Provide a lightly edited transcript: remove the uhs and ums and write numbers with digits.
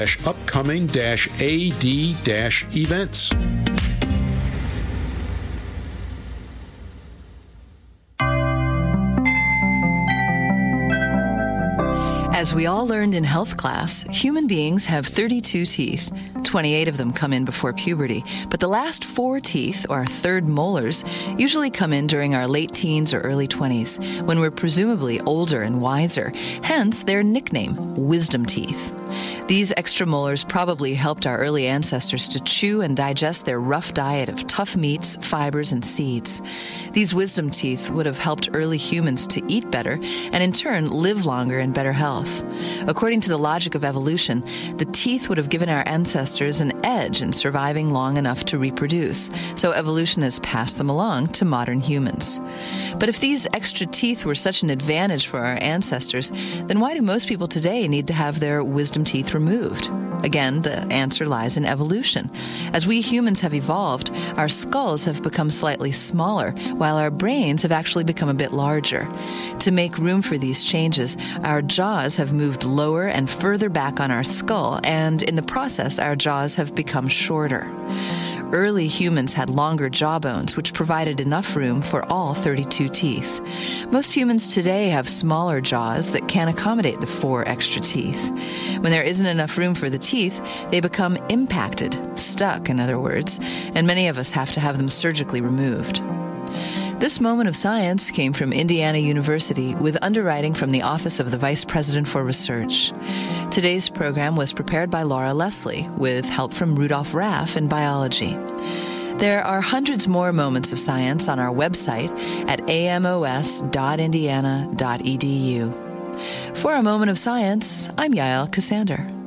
upcoming-AD-events. As we all learned in health class, human beings have 32 teeth. 28 of them come in before puberty, but the last 4 teeth, or third molars, usually come in during our late teens or early 20s, when we're presumably older and wiser. Hence, their nickname, wisdom teeth. These extra molars probably helped our early ancestors to chew and digest their rough diet of tough meats, fibers, and seeds. These wisdom teeth would have helped early humans to eat better and in turn live longer in better health. According to the logic of evolution, the teeth would have given our ancestors an edge in surviving long enough to reproduce, so evolution has passed them along to modern humans. But if these extra teeth were such an advantage for our ancestors, then why do most people today need to have their wisdom teeth removed? Again, the answer lies in evolution. As we humans have evolved, our skulls have become slightly smaller, while our brains have actually become a bit larger. To make room for these changes, our jaws have moved lower and further back on our skull, and in the process, our jaws have become shorter. Early humans had longer jawbones, which provided enough room for all 32 teeth. Most humans today have smaller jaws that can't accommodate the 4 extra teeth. When there isn't enough room for the teeth, they become impacted, stuck in other words, and many of us have to have them surgically removed. This moment of science came from Indiana University with underwriting from the Office of the Vice President for Research. Today's program was prepared by Laura Leslie with help from Rudolph Raff in biology. There are hundreds more moments of science on our website at amos.indiana.edu. For a moment of science, I'm Yael Cassander.